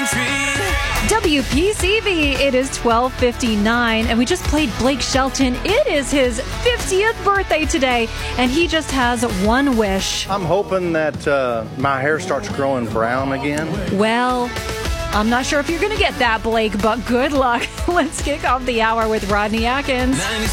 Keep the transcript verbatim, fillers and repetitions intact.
W P C V, it is twelve fifty-nine, and we just played Blake Shelton. It is his fiftieth birthday today, and he just has one wish. I'm hoping that uh, my hair starts growing brown again. Well, I'm not sure if you're going to get that, Blake, but good luck. Let's kick off the hour with Rodney Atkins.